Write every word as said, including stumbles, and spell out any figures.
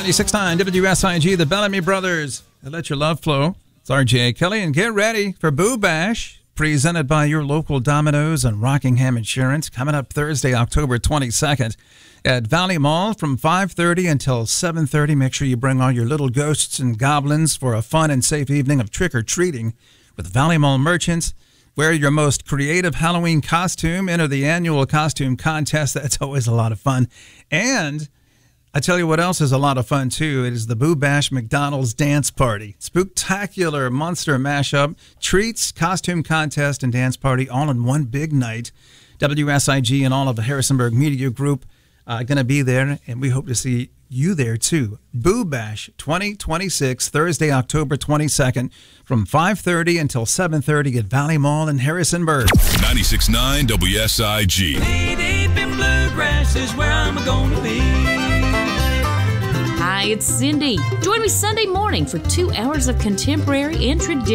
ninety-six point nine W S I G, the Bellamy Brothers. Let your love flow. It's R J Kelly, and get ready for Boo Bash, presented by your local Domino's and Rockingham Insurance, coming up Thursday, October twenty-second at Valley Mall from five thirty until seven thirty. Make sure you bring all your little ghosts and goblins for a fun and safe evening of trick-or-treating with Valley Mall merchants. Wear your most creative Halloween costume. Enter the annual costume contest. That's always a lot of fun. And I tell you what else is a lot of fun, too. It is the Boo Bash McDonald's Dance Party. Spooktacular monster mashup, treats, costume contest, and dance party all in one big night. W S I G and all of the Harrisonburg Media Group are going to be there, and we hope to see you there, too. Boo Bash twenty twenty-six, Thursday, October twenty-second, from five thirty until seven thirty at Valley Mall in Harrisonburg. ninety-six point nine W S I G. Knee deep in bluegrass is where I'm going to be. Hi, it's Cindy. Join me Sunday morning for two hours of contemporary and traditional